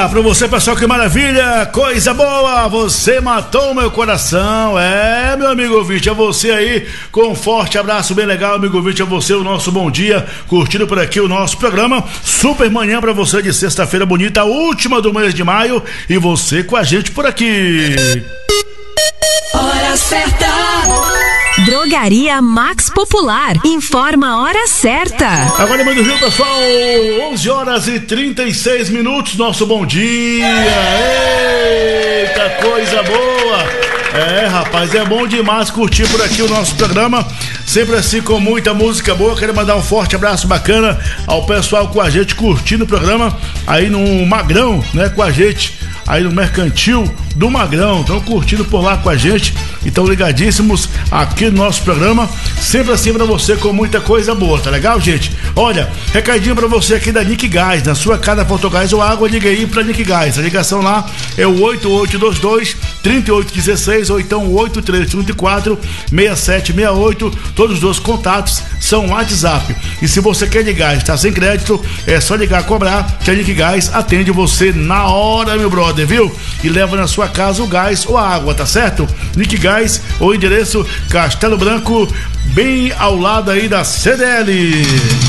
Pra você, pessoal, que maravilha, coisa boa, você matou meu coração, meu amigo ouvinte, é você aí, com um forte abraço bem legal, amigo ouvinte, é você, o nosso bom dia, curtindo por aqui o nosso programa, super manhã pra você de sexta-feira bonita, a última do mês de maio, e você com a gente por aqui. Hora certa. Drogaria Max Popular, informa a hora certa. Agora, mano, Rio, pessoal, 11 horas e 36 minutos, nosso bom dia. Eita, coisa boa. Rapaz, é bom demais curtir por aqui o nosso programa, sempre assim com muita música boa. Quero mandar um forte abraço bacana ao pessoal com a gente curtindo o programa aí no Magrão, né, com a gente aí no Mercantil do Magrão, estão curtindo por lá com a gente, então ligadíssimos aqui no nosso programa, sempre assim pra você com muita coisa boa, tá legal, gente? Olha, recadinho pra você aqui da Nick Gás, na sua casa Portogás ou água, liga aí pra Nick Gás, a ligação lá é o 8822-3816 ou então 8334-6768, todos os dois contatos são WhatsApp, e se você quer ligar, está sem crédito, é só ligar, cobrar, que a Nick Gás atende você na hora, meu brother, viu? E leva na sua casa o gás ou a água, tá certo? Nick Gás, o endereço Castelo Branco, bem ao lado aí da CDL.